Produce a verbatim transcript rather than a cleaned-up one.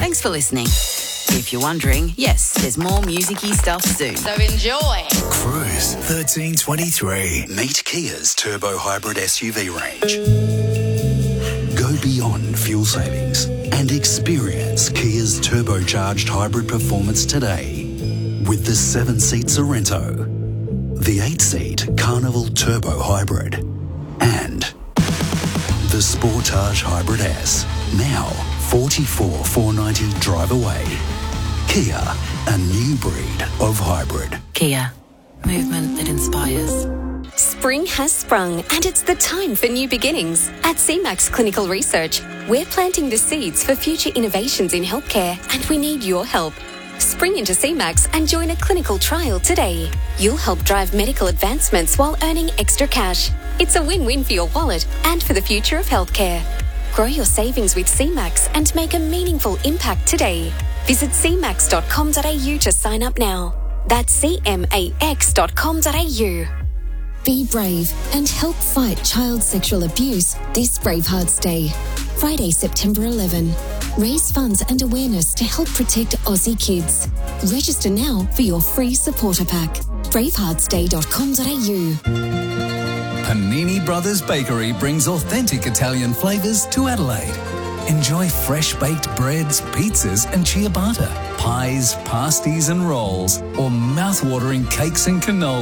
Thanks for listening. If you're wondering, yes, there's more music-y stuff soon. So enjoy. Cruise thirteen twenty-three. Meet Kia's turbo hybrid S U V range. Go beyond fuel savings and experience Kia's turbocharged hybrid performance today with the seven-seat Sorento, the eight-seat Carnival Turbo Hybrid, and the Sportage Hybrid S. Now forty-four thousand four hundred ninety drive away. Kia, a new breed of hybrid. Kia, movement that inspires. Spring has sprung and it's the time for new beginnings. At C MAX Clinical Research, we're planting the seeds for future innovations in healthcare and we need your help. Spring into C MAX and join a clinical trial today. You'll help drive medical advancements while earning extra cash. It's a win-win for your wallet and for the future of healthcare. Grow your savings with C MAX and make a meaningful impact today. Visit c max dot com dot a u to sign up now. That's c max dot com dot a u. Be brave and help fight child sexual abuse this Bravehearts Day. Friday, September eleventh. Raise funds and awareness to help protect Aussie kids. Register now for your free supporter pack. bravehearts day dot com dot a u. Panini Brothers Bakery brings authentic Italian flavours to Adelaide. Enjoy fresh baked breads, pizzas and ciabatta, pies, pasties and rolls, or mouth-watering cakes and cannoli.